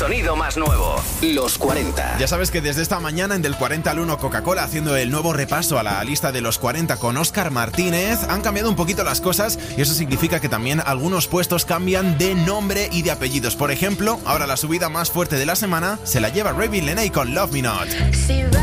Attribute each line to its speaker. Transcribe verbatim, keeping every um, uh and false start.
Speaker 1: sonido más nuevo. Los cuarenta.
Speaker 2: Ya sabes que desde esta mañana en Del cuarenta al uno Coca-Cola, haciendo el nuevo repaso a la lista de los cuarenta con Óscar Martínez, han cambiado un poquito las cosas y eso significa que también algunos puestos cambian de nombre y de apellidos. Por ejemplo, ahora la subida más fuerte de la semana se la lleva Ravin Lenae con Love Me Not.